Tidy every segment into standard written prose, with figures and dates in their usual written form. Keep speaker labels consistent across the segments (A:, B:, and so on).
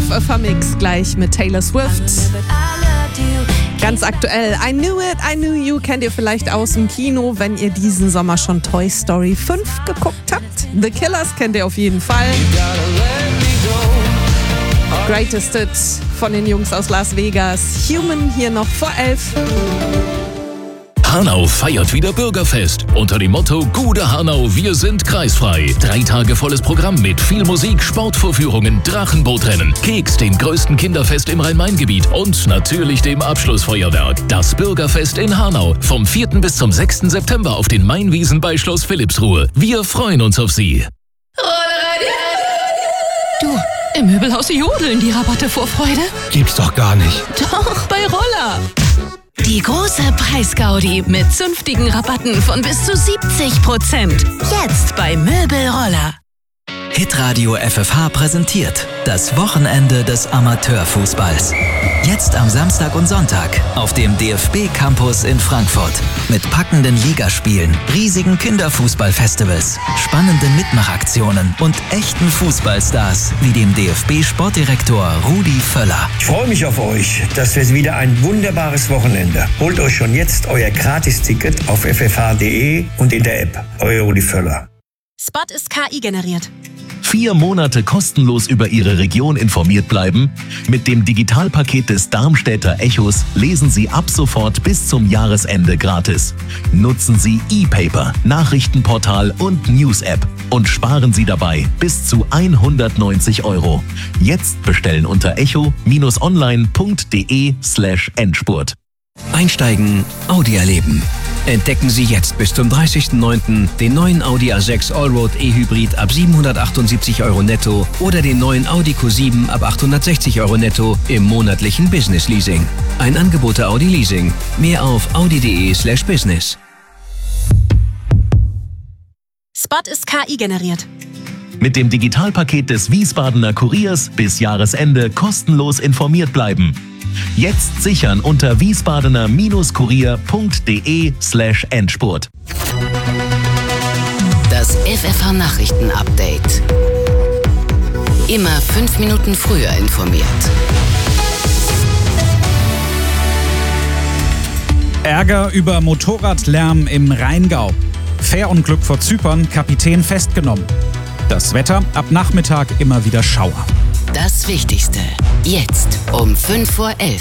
A: FFH-Mix gleich mit Taylor Swift. Ganz aktuell, I Knew It, I Knew You kennt ihr vielleicht aus dem Kino, wenn ihr diesen Sommer schon Toy Story 5 geguckt habt. The Killers kennt ihr auf jeden Fall. Greatest Hit von den Jungs aus Las Vegas. Human hier noch vor 11.
B: Hanau feiert wieder Bürgerfest unter dem Motto Gude Hanau, wir sind kreisfrei. 3 Tage volles Programm mit viel Musik, Sportvorführungen, Drachenbootrennen, Keks, dem größten Kinderfest im Rhein-Main-Gebiet und natürlich dem Abschlussfeuerwerk. Das Bürgerfest in Hanau vom 4. bis zum 6. September auf den Mainwiesen bei Schloss Philippsruhe. Wir freuen uns auf Sie.
C: Du, im Möbelhaus jodeln die Rabatte vor Freude.
D: Gibt's doch gar nicht.
C: Doch, bei Roller. Die große Preisgaudi mit zünftigen Rabatten von bis zu 70%. Jetzt bei Möbelroller.
E: Hitradio FFH präsentiert das Wochenende des Amateurfußballs. Jetzt am Samstag und Sonntag auf dem DFB-Campus in Frankfurt. Mit packenden Ligaspielen, riesigen Kinderfußballfestivals, spannenden Mitmachaktionen und echten Fußballstars wie dem DFB-Sportdirektor Rudi Völler.
F: Ich freue mich auf euch. Das wird wieder ein wunderbares Wochenende. Holt euch schon jetzt euer Gratisticket auf ffh.de und in der App. Euer Rudi Völler.
G: Spot ist KI generiert.
B: 4 Monate kostenlos über Ihre Region informiert bleiben? Mit dem Digitalpaket des Darmstädter Echos lesen Sie ab sofort bis zum Jahresende gratis. Nutzen Sie ePaper, Nachrichtenportal und News-App und sparen Sie dabei bis zu 190 €. Jetzt bestellen unter echo-online.de/Endspurt.
E: Einsteigen, Audi erleben. Entdecken Sie jetzt bis zum 30.09. den neuen Audi A6 Allroad E-Hybrid ab 778 € netto oder den neuen Audi Q7 ab 860 € netto im monatlichen Business Leasing. Ein Angebot der Audi Leasing. Mehr auf audi.de/business.
G: Spot ist KI generiert.
B: Mit dem Digitalpaket des Wiesbadener Kuriers bis Jahresende kostenlos informiert bleiben. Jetzt sichern unter wiesbadener-kurier.de/Endspurt.
H: Das FFH-Nachrichten-Update. Immer 5 Minuten früher informiert.
I: Ärger über Motorradlärm im Rheingau. Fährunglück vor Zypern, Kapitän festgenommen. Das Wetter, ab Nachmittag immer wieder Schauer.
H: Das Wichtigste. Jetzt um 5:11 Uhr.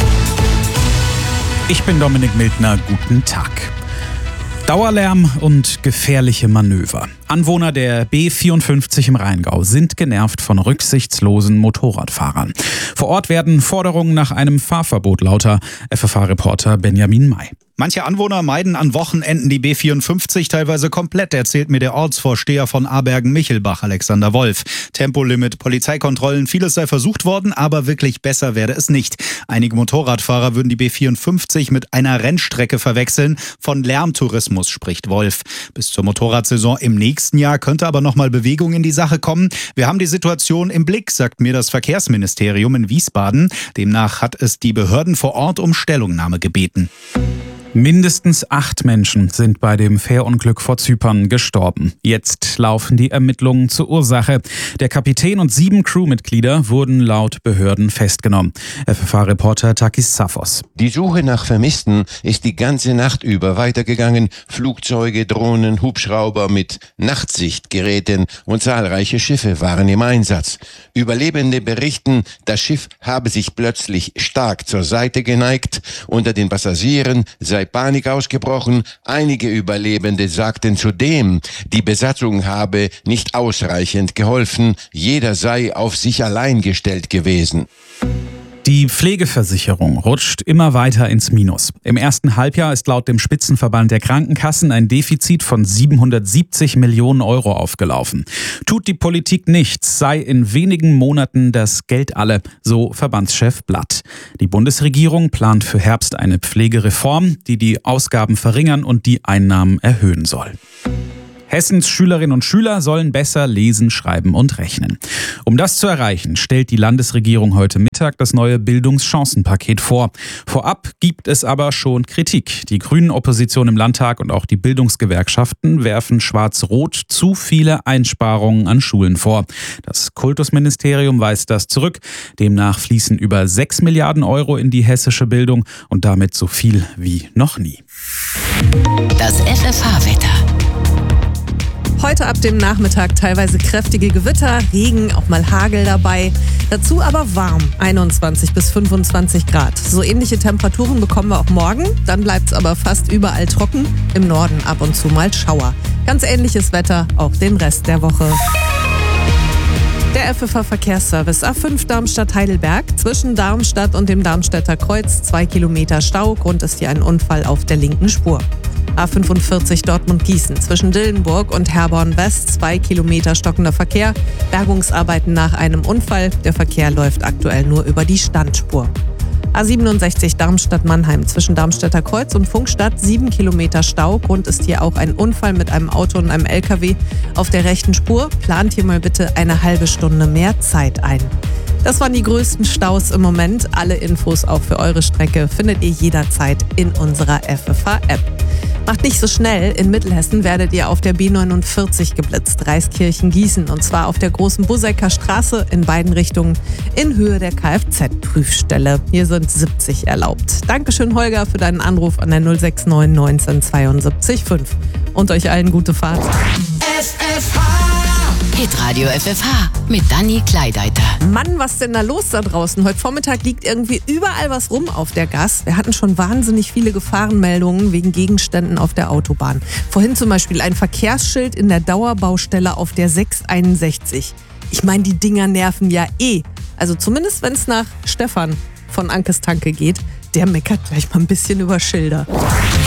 I: Ich bin Dominik Mildner, guten Tag. Dauerlärm und gefährliche Manöver. Anwohner der B54 im Rheingau sind genervt von rücksichtslosen Motorradfahrern. Vor Ort werden Forderungen nach einem Fahrverbot lauter. FFH-Reporter Benjamin May.
D: Manche Anwohner meiden an Wochenenden die B54 teilweise komplett, erzählt mir der Ortsvorsteher von Abergen-Michelbach, Alexander Wolf. Tempolimit, Polizeikontrollen, vieles sei versucht worden, aber wirklich besser werde es nicht. Einige Motorradfahrer würden die B54 mit einer Rennstrecke verwechseln. Von Lärmtourismus spricht Wolf. Bis zur Motorradsaison im nächsten Jahr könnte aber nochmal Bewegung in die Sache kommen. Wir haben die Situation im Blick, sagt mir das Verkehrsministerium in Wiesbaden. Demnach hat es die Behörden vor Ort um Stellungnahme gebeten.
I: Mindestens 8 Menschen sind bei dem Fährunglück vor Zypern gestorben. Jetzt laufen die Ermittlungen zur Ursache. Der Kapitän und 7 Crewmitglieder wurden laut Behörden festgenommen. FFH-Reporter Takis Safos.
J: Die Suche nach Vermissten ist die ganze Nacht über weitergegangen. Flugzeuge, Drohnen, Hubschrauber mit Nachtsichtgeräten und zahlreiche Schiffe waren im Einsatz. Überlebende berichten, das Schiff habe sich plötzlich stark zur Seite geneigt. Unter den Passagieren sei Panik ausgebrochen. Einige Überlebende sagten zudem, die Besatzung habe nicht ausreichend geholfen. Jeder sei auf sich allein gestellt gewesen.
I: Die Pflegeversicherung rutscht immer weiter ins Minus. Im ersten Halbjahr ist laut dem Spitzenverband der Krankenkassen ein Defizit von 770 Millionen € aufgelaufen. Tut die Politik nichts, sei in wenigen Monaten das Geld alle, so Verbandschef Blatt. Die Bundesregierung plant für Herbst eine Pflegereform, die die Ausgaben verringern und die Einnahmen erhöhen soll. Hessens Schülerinnen und Schüler sollen besser lesen, schreiben und rechnen. Um das zu erreichen, stellt die Landesregierung heute Mittag das neue Bildungschancenpaket vor. Vorab gibt es aber schon Kritik. Die Grünen-Opposition im Landtag und auch die Bildungsgewerkschaften werfen Schwarz-Rot zu viele Einsparungen an Schulen vor. Das Kultusministerium weist das zurück. Demnach fließen über 6 Milliarden Euro in die hessische Bildung und damit so viel wie noch nie.
C: Das FFH-Wetter.
A: Heute ab dem Nachmittag teilweise kräftige Gewitter, Regen, auch mal Hagel dabei. Dazu aber warm, 21 bis 25 Grad. So ähnliche Temperaturen bekommen wir auch morgen. Dann bleibt es aber fast überall trocken. Im Norden ab und zu mal Schauer. Ganz ähnliches Wetter auch den Rest der Woche. Der FFH-Verkehrsservice A5 Darmstadt-Heidelberg. Zwischen Darmstadt und dem Darmstädter Kreuz 2 Kilometer Stau. Grund ist hier ein Unfall auf der linken Spur. A45 Dortmund-Gießen. Zwischen Dillenburg und Herborn-West 2 Kilometer stockender Verkehr. Bergungsarbeiten nach einem Unfall. Der Verkehr läuft aktuell nur über die Standspur. A67 Darmstadt-Mannheim. Zwischen Darmstädter Kreuz und Funkstadt 7 Kilometer Stau. Grund ist hier auch ein Unfall mit einem Auto und einem LKW auf der rechten Spur. Plant hier mal bitte eine halbe Stunde mehr Zeit ein. Das waren die größten Staus im Moment. Alle Infos auch für eure Strecke findet ihr jederzeit in unserer FFH-App. Macht nicht so schnell. In Mittelhessen werdet ihr auf der B49 geblitzt, Reiskirchen-Gießen. Und zwar auf der großen Bussecker Straße in beiden Richtungen in Höhe der Kfz-Prüfstelle. Hier sind 70 erlaubt. Dankeschön, Holger, für deinen Anruf an der 069 19 72 5. Und euch allen gute Fahrt.
C: Hitradio FFH mit Dani Kleideiter.
A: Mann, was denn da los da draußen? Heute Vormittag liegt irgendwie überall was rum auf der Gas. Wir hatten schon wahnsinnig viele Gefahrenmeldungen wegen Gegenständen auf der Autobahn. Vorhin zum Beispiel ein Verkehrsschild in der Dauerbaustelle auf der 661. Ich meine, die Dinger nerven ja eh. Also zumindest, wenn es nach Stefan von Ankes Tanke geht. Der meckert gleich mal ein bisschen über Schilder.